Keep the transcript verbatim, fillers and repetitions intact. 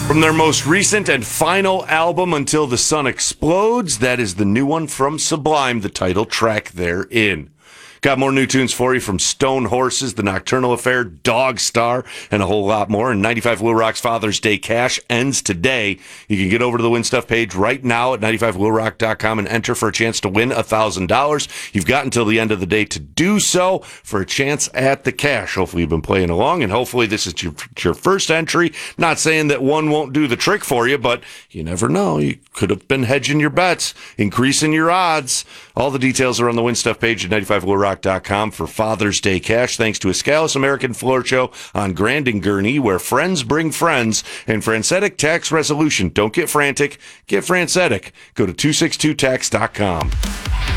From their most recent and final album, Until the Sun Explodes, that is the new one from Sublime, the title track therein. Got more new tunes for you from Stone Horses, The Nocturnal Affair, Dog Star, and a whole lot more. And ninety-five Will Rock's Father's Day Cash ends today. You can get over to the Win Stuff page right now at ninety-five will rock dot com and enter for a chance to win one thousand dollars. You've got until the end of the day to do so for a chance at the cash. Hopefully you've been playing along, and hopefully this is your, your first entry. Not saying that one won't do the trick for you, but you never know. You could have been hedging your bets, increasing your odds. All the details are on the Win Stuff page at ninety-five will rock dot com for Father's Day Cash. Thanks to Escalus American Floor Show on Grand and Gurney, where friends bring friends, and Francetic Tax Resolution. Don't get frantic, get Francetic. Go to two sixty-two tax dot com.